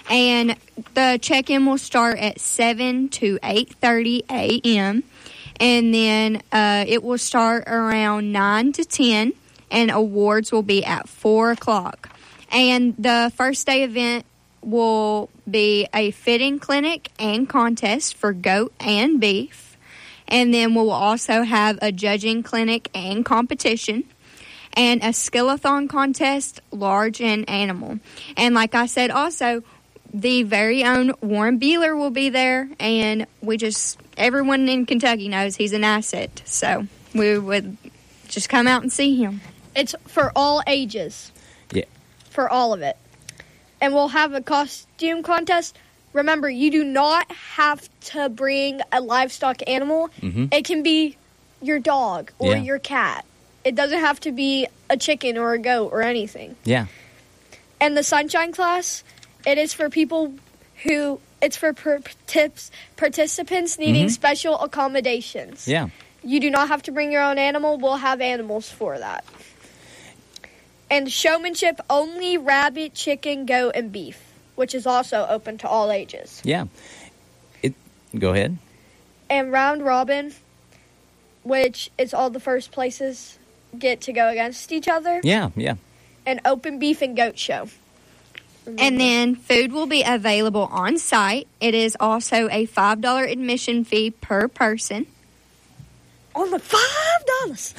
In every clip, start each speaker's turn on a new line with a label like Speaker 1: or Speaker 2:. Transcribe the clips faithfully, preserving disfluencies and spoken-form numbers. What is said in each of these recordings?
Speaker 1: And the check-in will start at seven to eight thirty a.m., and then uh, it will start around nine to ten, and awards will be at four o'clock. And the first day event will be a fitting clinic and contest for goat and beef. And then we'll also have a judging clinic and competition, and a skill-a-thon contest, large and animal. And like I said, also, the very own Warren Beeler will be there, and we just, everyone in Kentucky knows he's an asset. So we would just come out and see him.
Speaker 2: It's for all ages.
Speaker 3: Yeah.
Speaker 2: For all of it. And we'll have a costume contest. Remember, you do not have to bring a livestock animal.
Speaker 3: Mm-hmm.
Speaker 2: It can be your dog or
Speaker 3: Yeah.
Speaker 2: your cat. It doesn't have to be a chicken or a goat or anything.
Speaker 3: Yeah.
Speaker 2: And the Sunshine class, it is for people who, it's for per- tips, participants needing
Speaker 3: Mm-hmm.
Speaker 2: special accommodations.
Speaker 3: Yeah.
Speaker 2: You do not have to bring your own animal. We'll have animals for that. And showmanship, only rabbit, chicken, goat, and beef, which is also open to all ages.
Speaker 3: Yeah. It. Go ahead.
Speaker 2: And round robin, which is all the first places get to go against each other.
Speaker 3: Yeah, yeah.
Speaker 2: And open beef and goat show. Remember.
Speaker 1: And then food will be available on site. It is also a five dollars admission fee per person.
Speaker 2: Only five dollars.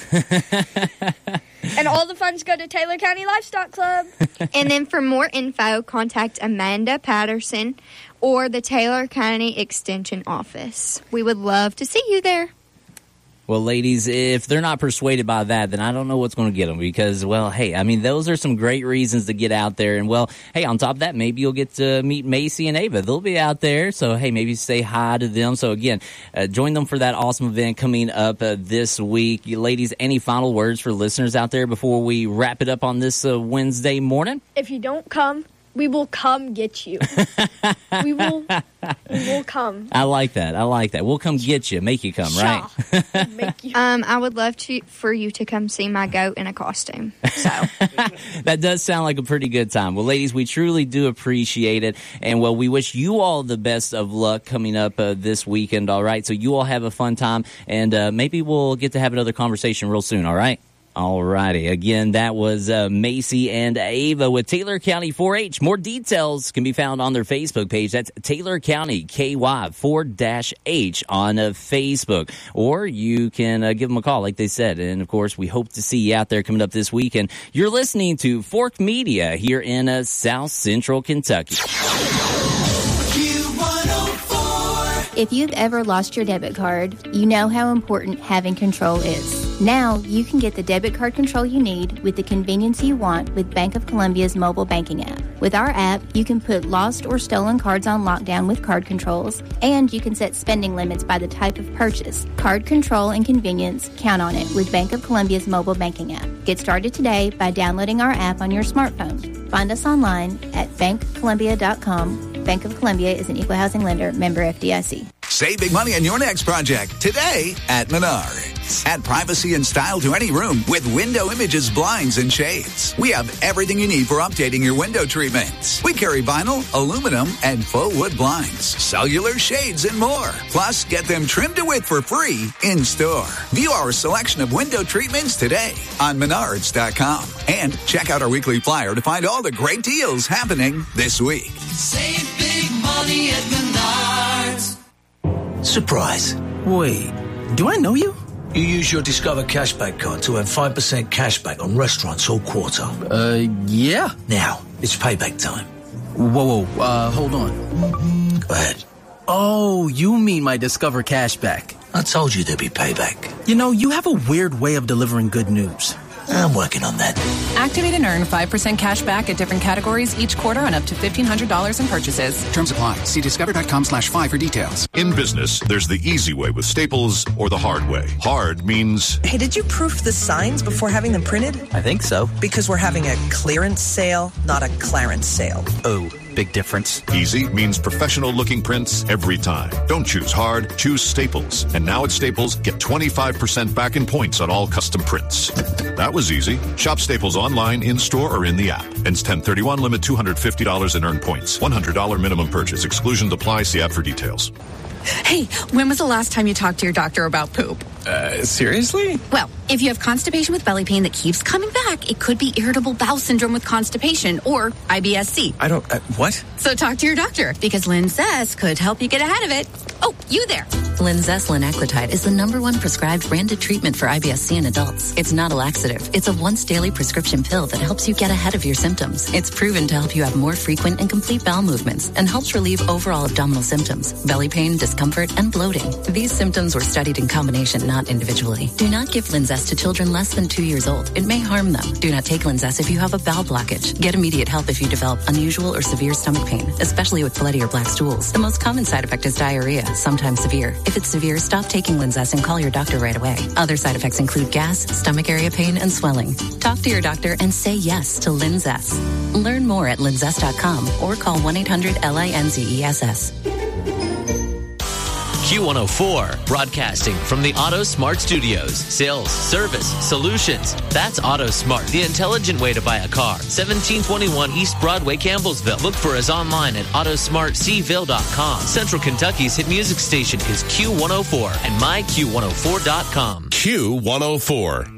Speaker 2: And all the funds go to Taylor County Livestock Club.
Speaker 1: And then for more info, contact Amanda Patterson or the Taylor County Extension Office. We would love to see you there.
Speaker 3: Well, ladies, if they're not persuaded by that, then I don't know what's going to get them because, well, hey, I mean, those are some great reasons to get out there. And, well, hey, on top of that, maybe you'll get to meet Macy and Ava. They'll be out there. So, hey, maybe say hi to them. So, again, uh, join them for that awesome event coming up uh, this week. You ladies, any final words for listeners out there before we wrap it up on this uh, Wednesday morning?
Speaker 2: If you don't come, we will come get you. we will we will come.
Speaker 3: I like that. I like that. We'll come get you, make you come, right?
Speaker 2: Make you.
Speaker 1: Um, I would love to for you to come see my goat in a costume. So
Speaker 3: that does sound like a pretty good time. Well, ladies, we truly do appreciate it. And, well, we wish you all the best of luck coming up uh, this weekend, all right? So you all have a fun time, and uh, maybe we'll get to have another conversation real soon, all right? All righty. Again, that was uh, Macy and Ava with Taylor County four H. More details can be found on their Facebook page. That's Taylor County K Y four H on uh, Facebook. Or you can uh, give them a call, like they said. And, of course, we hope to see you out there coming up this weekend. You're listening to Fork Media here in uh, South Central Kentucky.
Speaker 4: If you've ever lost your debit card, you know how important having control is. Now, you can get the debit card control you need with the convenience you want with Bank of Columbia's mobile banking app. With our app, you can put lost or stolen cards on lockdown with card controls, and you can set spending limits by the type of purchase. Card control and convenience, count on it with Bank of Columbia's mobile banking app. Get started today by downloading our app on your smartphone. Find us online at bank columbia dot com. Bank of Columbia is an equal housing lender, member F D I C.
Speaker 5: Save big money on your next project today at Menards. Add privacy and style to any room with Window Images blinds and shades. We have everything you need for updating your window treatments. We carry vinyl, aluminum, and faux wood blinds, cellular shades, and more. Plus, get them trimmed to width for free in store. View our selection of window treatments today on menards dot com. And check out our weekly flyer to find all the great deals happening this week.
Speaker 6: Save big money at Menards.
Speaker 7: Surprise. Wait, do I know you? You use your Discover Cashback card to earn five percent cashback on restaurants all quarter.
Speaker 8: Uh, yeah.
Speaker 7: Now, it's payback time.
Speaker 8: Whoa, whoa, uh, hold on.
Speaker 7: Go ahead.
Speaker 8: Oh, you mean my Discover Cashback.
Speaker 7: I told you there'd be payback.
Speaker 8: You know, you have a weird way of delivering good news.
Speaker 7: I'm working on that.
Speaker 9: Activate and earn five percent cash back at different categories each quarter on up to fifteen hundred dollars in purchases.
Speaker 10: Terms apply. See discover.com slash five for details.
Speaker 11: In business, there's the easy way with Staples or the hard way. Hard means...
Speaker 12: Hey, did you proof the signs before having them printed?
Speaker 8: I think so.
Speaker 12: Because we're having a clearance sale, not a Clarence sale.
Speaker 8: Oh.
Speaker 13: big difference.
Speaker 11: Easy means professional-looking prints every time. Don't choose hard, choose Staples. And now at Staples, get twenty-five percent back in points on all custom prints. That was easy. Shop Staples online, in-store, or in the app. Ends ten thirty-one, limit two hundred fifty dollars in earned points. one hundred dollars minimum purchase. Exclusions apply. See app for details.
Speaker 14: Hey, when was the last time you talked to your doctor about poop?
Speaker 13: Uh, seriously?
Speaker 14: Well, if you have constipation with belly pain that keeps coming back, it could be irritable bowel syndrome with constipation or I B S C.
Speaker 13: I don't, uh, what?
Speaker 14: So talk to your doctor because Linzess could help you get ahead of it. Oh, you there.
Speaker 15: Linzess linaclotide is the number one prescribed branded treatment for I B S C in adults. It's not a laxative. It's a once daily prescription pill that helps you get ahead of your symptoms. It's proven to help you have more frequent and complete bowel movements and helps relieve overall abdominal symptoms, belly pain, discomfort, and bloating. These symptoms were studied in combination, not individually. Do not give Linzess to children less than two years old. It may harm them. Do not take Linzess if you have a bowel blockage. Get immediate help if you develop unusual or severe stomach pain, especially with bloody or black stools. The most common side effect is diarrhea, sometimes severe. If it's severe, stop taking Linzess and call your doctor right away. Other side effects include gas, stomach area pain, and swelling. Talk to your doctor and say yes to Linzess. Learn more at linzess dot com or call one eight hundred L I N Z E S S.
Speaker 16: Q one oh four, broadcasting from the Auto Smart Studios. Sales, service, solutions. That's Auto Smart, the intelligent way to buy a car. seventeen twenty-one East Broadway, Campbellsville. Look for us online at auto smart c ville dot com. Central Kentucky's hit music station is Q one oh four and my q one oh four dot com.
Speaker 11: Q one oh four.